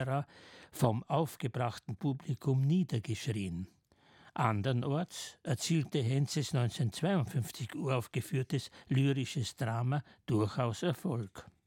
vom aufgebrachten Publikum niedergeschrien. Andernorts erzielte Henzes 1952 uraufgeführtes lyrisches Drama durchaus Erfolg.